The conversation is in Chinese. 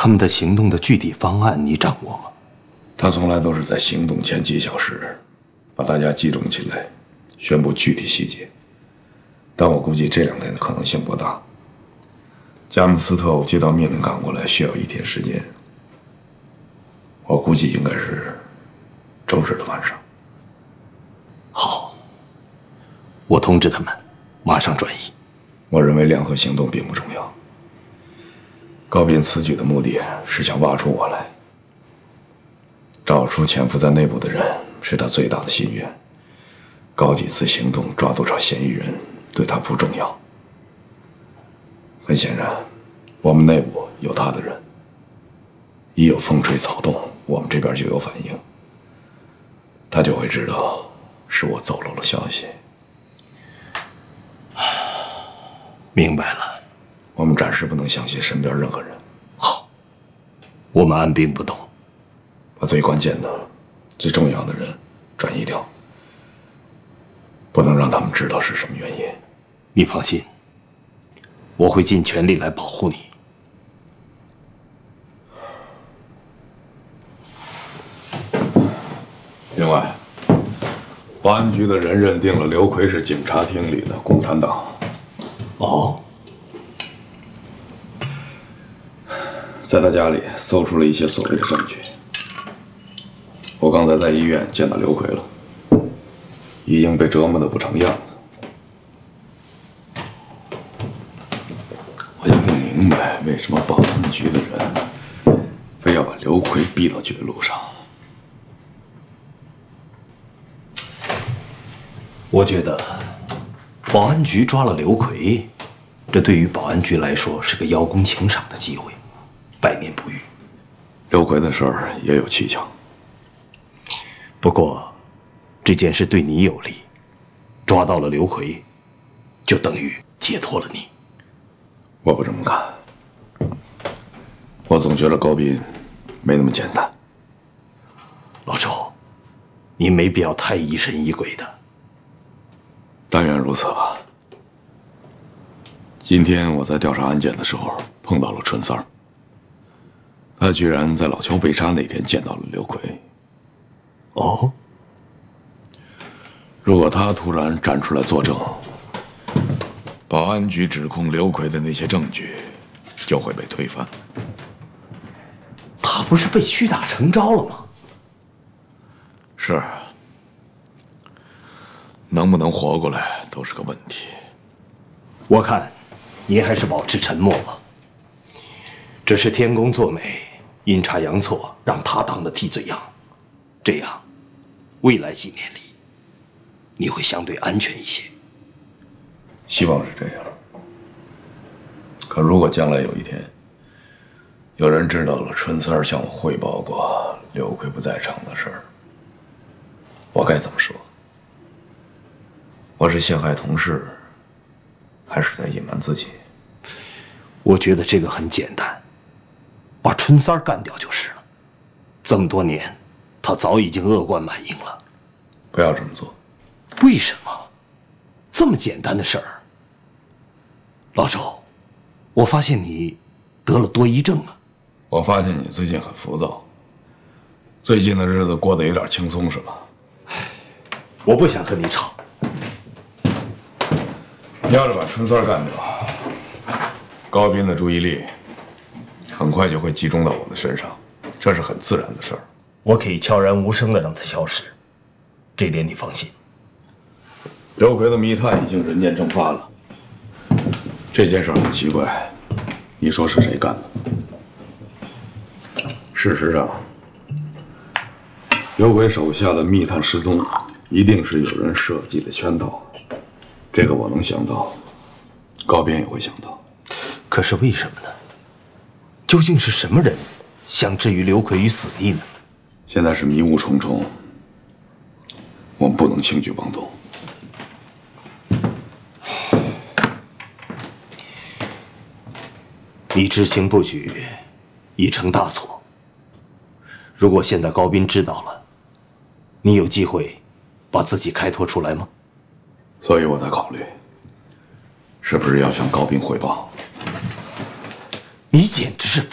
他们的行动的具体方案你掌握吗？ 他从来都是在行动前几小时把大家集中起来，宣布具体细节。但我估计这2天的可能性不大。佳木斯特务接到命令赶过来需要1天时间，我估计应该是周日的晚上。 好，我通知他们，马上转移。 我认为联合行动并不重要。高斌此举的目的是想挖出我来，找出潜伏在内部的人是他最大的心愿。搞几次行动抓多少嫌疑人对他不重要。很显然，我们内部有他的人，一有风吹草动，我们这边就有反应，他就会知道是我走漏了消息。 明白了。 我们暂时不能相信身边任何人。 好，我们按兵不动， 把最关键的、最重要的人转移掉，不能让他们知道是什么原因。 你放心，我会尽全力来保护你。 另外，保安局的人认定了刘奎是警察厅里的共产党。 哦， 在他家里搜出了一些所谓的证据。我刚才在医院见到刘奎了，已经被折磨得不成样子。我就不明白为什么保安局的人非要把刘奎逼到绝路上。 我觉得保安局抓了刘奎，这对于保安局来说是个邀功请赏的机会，百年不遇。 刘奎的事儿也有蹊跷。 不过，这件事对你有利，抓到了刘奎，就等于解脱了你。 我不这么看，我总觉得高斌没那么简单。 老周，你没必要太疑神疑鬼的。 但愿如此吧。今天我在调查案件的时候碰到了春三儿，他居然在老邱被杀那天见到了刘奎。 哦， 如果他突然站出来作证，保安局指控刘奎的那些证据就会被推翻。 他不是被屈打成招了吗？ 是，能不能活过来都是个问题。 我看你还是保持沉默吧。这是天公作美，阴差阳错让他当了替罪羊，这样未来几年里你会相对安全一些。 希望是这样。可如果将来有一天有人知道了春三儿向我汇报过刘奎不在场的事儿，我该怎么说？我是陷害同事，还是在隐瞒自己？ 我觉得这个很简单，把春三儿干掉就是了。这么多年，他早已经恶贯满盈了。 不要这么做。 为什么？这么简单的事儿。老周，我发现你得了多疑症啊。 我发现你最近很浮躁，最近的日子过得有点轻松是吧？ 我不想和你吵。 你要是把春三儿干掉，高斌的注意力很快就会集中到我的身上，这是很自然的事儿。 我可以悄然无声地让他消失，这点你放心。 刘奎的密探已经人间蒸发了，这件事很奇怪，你说是谁干的？事实上，刘奎手下的密探失踪，一定是有人设计的圈套。这个我能想到，高斌也会想到。 可是为什么呢？究竟是什么人想置于刘奎于死地呢？ 现在是迷雾重重，我们不能轻举妄动。 你知情不举，已成大错。如果现在高斌知道了，你有机会把自己开脱出来吗？ 所以我在考虑，是不是要向高斌汇报。 你简直是